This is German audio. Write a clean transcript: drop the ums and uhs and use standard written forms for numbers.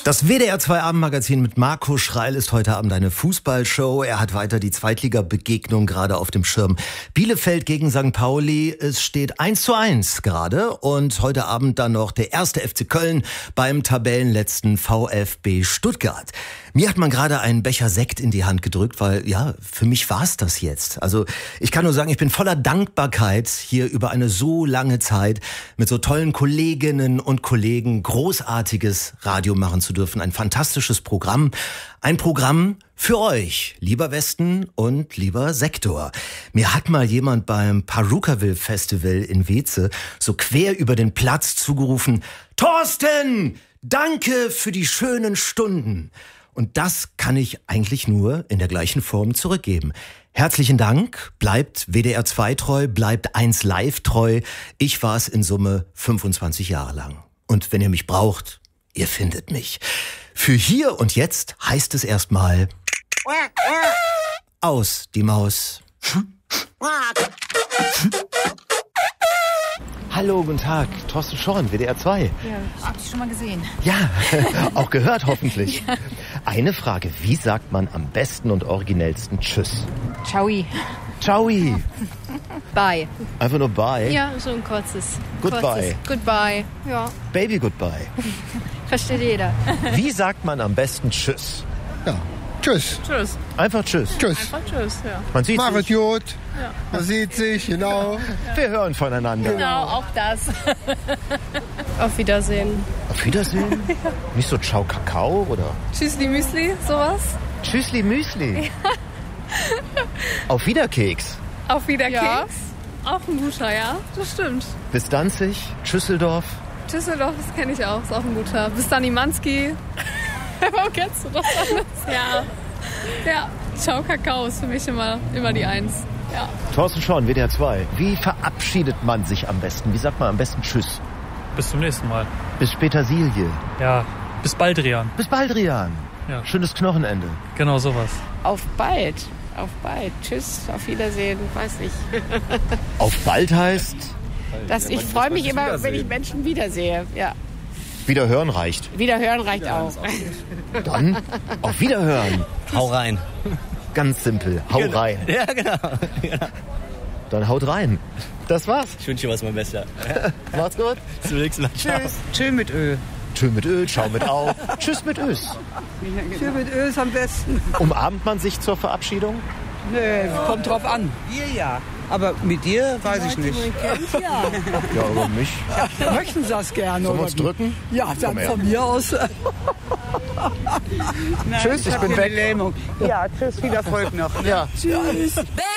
Das WDR 2 Abendmagazin mit Marco Schreil ist heute Abend eine Fußballshow. Er hat weiter die Zweitliga-Begegnung gerade auf dem Schirm. Bielefeld gegen St. Pauli. Es steht 1:1 gerade. Und heute Abend dann noch der erste FC Köln beim Tabellenletzten VfB Stuttgart. Mir hat man gerade einen Becher Sekt in die Hand gedrückt, weil, ja, für mich war's das jetzt. Also ich kann nur sagen, ich bin voller Dankbarkeit, hier über eine so lange Zeit mit so tollen Kolleginnen und Kollegen großartiges Radio machen zu dürfen. Ein fantastisches Programm. Ein Programm für euch, lieber Westen und lieber Sektor. Mir hat mal jemand beim Perukaville Festival in Weeze so quer über den Platz zugerufen: Thorsten, danke für die schönen Stunden. Und das kann ich eigentlich nur in der gleichen Form zurückgeben. Herzlichen Dank, bleibt WDR 2 treu, bleibt 1 Live treu. Ich war es in Summe 25 Jahre lang. Und wenn ihr mich braucht, ihr findet mich. Für hier und jetzt heißt es erstmal aus die Maus. Hallo, guten Tag, Thorsten Schorn, WDR 2. Ja, ich hab dich schon mal gesehen. Ja, auch gehört hoffentlich. Ja. Eine Frage, wie sagt man am besten und originellsten Tschüss? Ciao. Ciao. Bye. Einfach nur bye? Ja, so ein kurzes. Goodbye. Goodbye, ja. Baby goodbye. Versteht jeder. Wie sagt man am besten Tschüss? Ja, tschüss. Tschüss. Einfach Tschüss. Tschüss. Einfach tschüss, ja. Man sieht Mach es sich. gut. Ja. Man sieht sich, genau. Wir hören voneinander. Genau, auch das. Auf Wiedersehen. Auf Wiedersehen? Ja. Nicht so Ciao Kakao oder? Tschüssli Müsli, sowas. Tschüssli Müsli. Ja. Auf Wiederkeks. Auf Wiederkeks. Ja. Auch ein guter, ja. Das stimmt. Bis Danzig, Schüsseldorf. Düsseldorf, das kenne ich auch. Ist auch ein guter. Bis Danimanski. Warum kennst du das alles? Ja. Ja. Ciao Kakao ist für mich immer die Eins. Ja. Thorsten Schorn, WDR 2. Wie verabschiedet man sich am besten? Wie sagt man am besten Tschüss? Bis zum nächsten Mal. Bis Petersilie. Ja, bis bald, Rian. Bis bald, Rian. Ja. Schönes Knochenende. Genau sowas. Auf bald. Auf bald. Tschüss, auf Wiedersehen, weiß nicht. Auf bald heißt? Ich freue mich immer, wenn ich Menschen wiedersehe. Ja. Wiederhören reicht. Wiederhören reicht auch. Dann auf Wiederhören. Hau rein. Ganz simpel. Hau rein. Ja, genau. Dann haut rein. Das war's. Ich wünsche dir was, mein Bester. Macht's gut. Bis zum nächsten Mal. Tschüss. Tschö mit Ö. Tschö mit Ö, ciao mit Au. Tschüss mit Ös. Tschö mit Ö ist am besten. Umarmt man sich zur Verabschiedung? Nee, kommt drauf an. Wir ja. Aber mit dir weiß ich nicht. Ja, über mich. Möchten Sie das gerne? Sollen wir uns drücken? Ja, dann von mir aus. Tschüss, ich bin weg. Ja, tschüss, viel Erfolg noch. Ja. Tschüss.